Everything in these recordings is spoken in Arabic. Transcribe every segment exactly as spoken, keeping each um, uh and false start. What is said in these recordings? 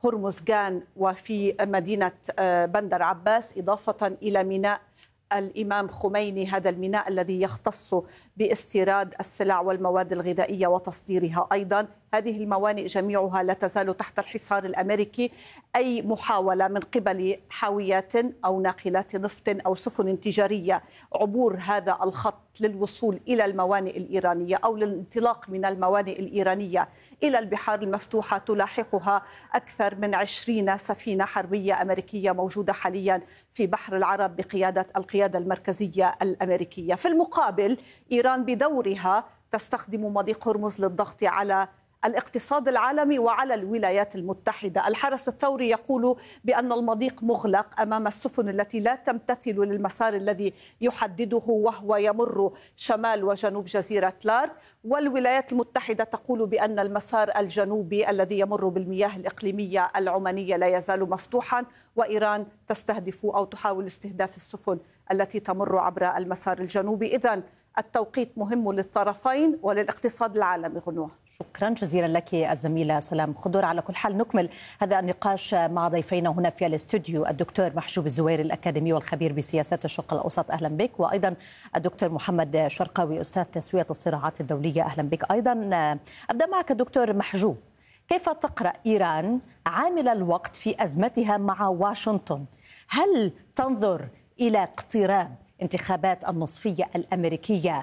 هرمزغان وفي مدينة بندر عباس، إضافة إلى ميناء الإمام خميني، هذا الميناء الذي يختص باستيراد السلع والمواد الغذائية وتصديرها. أيضا هذه الموانئ جميعها لا تزال تحت الحصار الأمريكي. أي محاولة من قبل حاويات أو ناقلات نفط أو سفن تجارية عبور هذا الخط للوصول إلى الموانئ الإيرانية أو للانطلاق من الموانئ الإيرانية إلى البحار المفتوحة تلاحقها أكثر من عشرين سفينة حربية أمريكية موجودة حاليا في بحر العرب بقيادة القيادة المركزية الأمريكية. في المقابل إيران بدورها تستخدم مضيق هرمز للضغط على الاقتصاد العالمي وعلى الولايات المتحدة. الحرس الثوري يقول بأن المضيق مغلق أمام السفن التي لا تمتثل للمسار الذي يحدده وهو يمر شمال وجنوب جزيرة لارك، والولايات المتحدة تقول بأن المسار الجنوبي الذي يمر بالمياه الإقليمية العمانية لا يزال مفتوحا، وإيران تستهدف أو تحاول استهداف السفن التي تمر عبر المسار الجنوبي. إذن التوقيت مهم للطرفين وللاقتصاد العالمي. غنوة، شكرا جزيلا لك الزميلة سلام خضر. على كل حال نكمل هذا النقاش مع ضيفينا هنا في الاستوديو، الدكتور محجوب الزويري الأكاديمي والخبير بسياسات الشرق الأوسط، أهلا بك، وأيضا الدكتور محمد شرقاوي أستاذ تسوية الصراعات الدولية، أهلا بك أيضا. أبدأ معك دكتور محجوب، كيف تقرأ إيران عامل الوقت في أزمتها مع واشنطن؟ هل تنظر إلى اقتراب انتخابات النصفية الأمريكية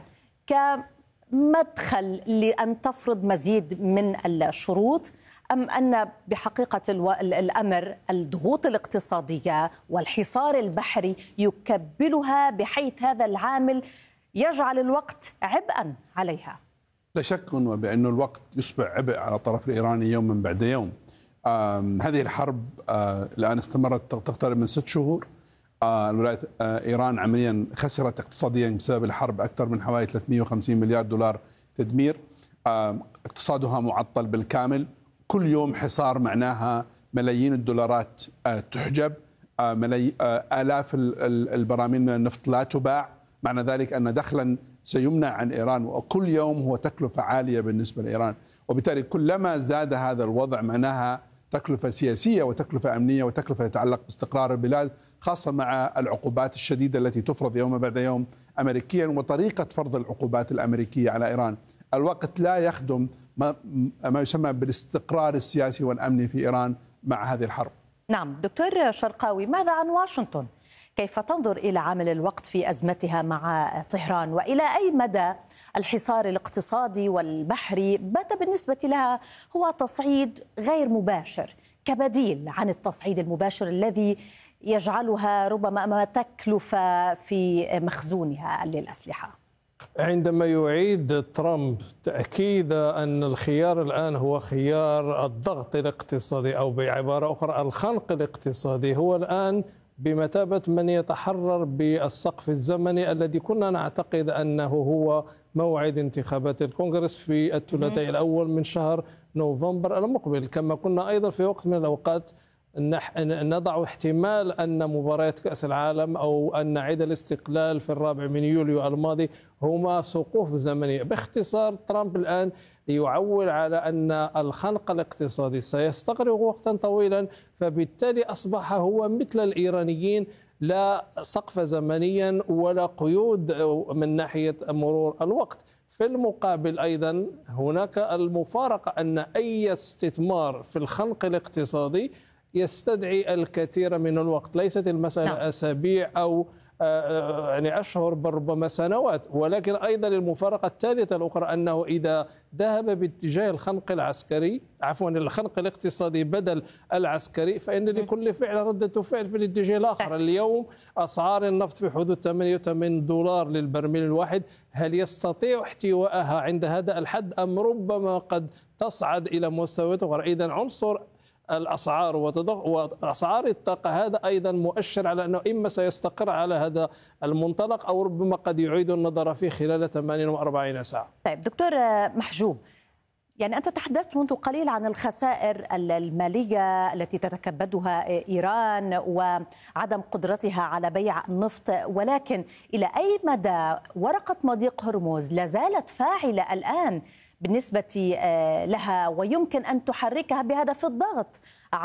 كمدخل لأن تفرض مزيد من الشروط، أم أن بحقيقة الأمر الضغوط الاقتصادية والحصار البحري يكبلها بحيث هذا العامل يجعل الوقت عبئا عليها؟ لا شك بأن الوقت يصبح عبء على الطرف الإيراني يوما بعد يوم. هذه الحرب الآن استمرت تقترب من ست شهور. الولايات إيران عمليا خسرت اقتصاديا بسبب الحرب أكثر من حوالي ثلاثمئة وخمسين مليار دولار تدمير. اقتصادها معطل بالكامل، كل يوم حصار معناها ملايين الدولارات تحجب، آلاف البراميل من النفط لا تباع، معنى ذلك أن دخلا سيمنع عن إيران، وكل يوم هو تكلفة عالية بالنسبة لإيران. وبالتالي كلما زاد هذا الوضع معناها تكلفة سياسية وتكلفة أمنية وتكلفة تتعلق باستقرار البلاد، خاصة مع العقوبات الشديدة التي تفرض يوم بعد يوم أمريكيا وطريقة فرض العقوبات الأمريكية على إيران. الوقت لا يخدم ما, ما يسمى بالاستقرار السياسي والأمني في إيران مع هذه الحرب. نعم دكتور شرقاوي، ماذا عن واشنطن؟ كيف تنظر إلى عامل الوقت في أزمتها مع طهران، وإلى أي مدى الحصار الاقتصادي والبحري بات بالنسبة لها هو تصعيد غير مباشر كبديل عن التصعيد المباشر الذي يجعلها ربما أمام تكلفة في مخزونها للأسلحة؟ عندما يعيد ترامب تأكيد أن الخيار الآن هو خيار الضغط الاقتصادي، أو بعبارة أخرى الخنق الاقتصادي، هو الآن بمثابة من يتحرر بالسقف الزمني الذي كنا نعتقد أنه هو موعد انتخابات الكونغرس في الثلاثاء الأول من شهر نوفمبر المقبل، كما كنا أيضا في وقت من الأوقات نضع احتمال أن مباريات كأس العالم أو أن عيد الاستقلال في الرابع من يوليو الماضي هما سقوف زمنية. باختصار ترامب الآن يعول على أن الخنق الاقتصادي سيستغرق وقتا طويلا، فبالتالي أصبح هو مثل الإيرانيين لا سقف زمنيا ولا قيود من ناحية مرور الوقت. في المقابل أيضا هناك المفارقة أن أي استثمار في الخنق الاقتصادي يستدعي الكثير من الوقت، ليست المسألة نعم. أسابيع أو يعني أشهر بل ربما سنوات. ولكن أيضا المفارقة الثالثة الأخرى أنه إذا ذهب باتجاه الخنق العسكري عفوا الخنق الاقتصادي بدل العسكري، فإن لكل فعل ردة فعل في الاتجاه الآخر. اليوم أسعار النفط في حدود ثمانية وثمانين دولار للبرميل الواحد، هل يستطيع احتوائها عند هذا الحد أم ربما قد تصعد إلى مستويات أخرى؟ إذن عنصر الأسعار وأسعار الطاقة هذا أيضا مؤشر على أنه إما سيستقر على هذا المنطلق أو ربما قد يعيد النظر فيه خلال ثمانية وأربعين ساعة. طيب دكتور محجوب، يعني أنت تحدثت منذ قليل عن الخسائر المالية التي تتكبدها إيران وعدم قدرتها على بيع النفط، ولكن إلى أي مدى ورقة مضيق هرمز لا زالت فاعلة الآن بالنسبة لها ويمكن أن تحركها بهدف الضغط